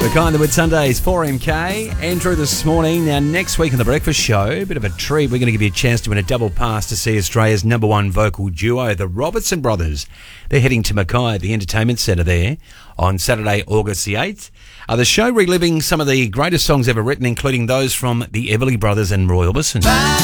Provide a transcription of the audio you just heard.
We're kind with Sundays, 4MK. Andrew this morning. Now, next week on The Breakfast Show, a bit of a treat. We're going to give you a chance to win a double pass to see Australia's #1 vocal duo, the Robertson Brothers. They're heading to Mackay at the Entertainment Centre there on Saturday, August the 8th. The show reliving some of the greatest songs ever written, including those from the Everly Brothers and Roy Orbison.